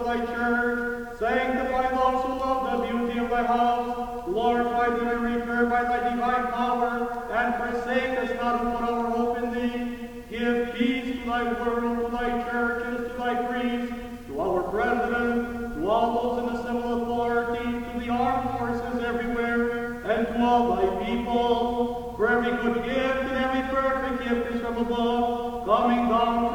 thy church. Sanctify those who love the beauty of thy house. Glorify them and return by thy divine power, and forsake us not who put our hope in thee. Give peace to thy world, to thy churches, to thy priests, to our president, to all those in the civil authority, to the armed forces everywhere, and to all thy people. For every good gift and every perfect gift is from above, coming down